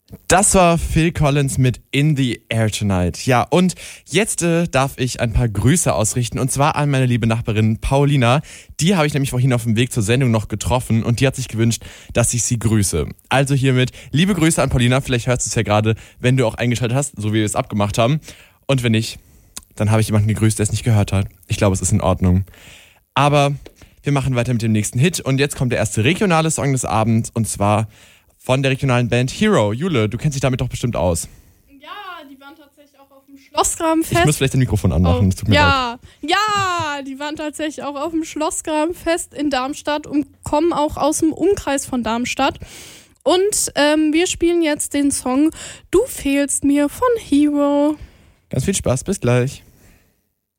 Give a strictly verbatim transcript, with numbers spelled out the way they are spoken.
Das war Phil Collins mit In the Air Tonight. Ja, und jetzt äh, darf ich ein paar Grüße ausrichten. Und zwar an meine liebe Nachbarin Paulina. Die habe ich nämlich vorhin auf dem Weg zur Sendung noch getroffen. Und die hat sich gewünscht, dass ich sie grüße. Also hiermit liebe Grüße an Paulina. Vielleicht hörst du es ja gerade, wenn du auch eingeschaltet hast, so wie wir es abgemacht haben. Und wenn nicht, dann habe ich jemanden gegrüßt, der es nicht gehört hat. Ich glaube, es ist in Ordnung. Aber wir machen weiter mit dem nächsten Hit. Und jetzt kommt der erste regionale Song des Abends. Und zwar von der regionalen Band Hero. Jule, du kennst dich damit doch bestimmt aus. Ja, die waren tatsächlich auch auf dem Schlossgrabenfest. Ich muss vielleicht dein Mikrofon anmachen, oh, das tut mir ja, leid. Ja, die waren tatsächlich auch auf dem Schlossgrabenfest in Darmstadt und kommen auch aus dem Umkreis von Darmstadt. Und ähm, wir spielen jetzt den Song Du fehlst mir von Hero. Ganz viel Spaß, bis gleich.